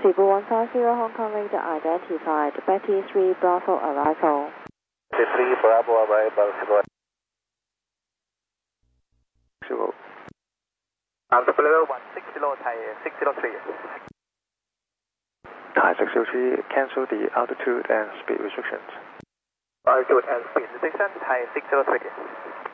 Cebu 150 Hong Kong radar identified. Betty 3 Bravo arrival. 3 Bravo arrival, Cebu. Cebu. Cebu level 160 Thai 603. Thai 603, cancel the altitude and speed restrictions. Altitude and speed restriction, Thai 603.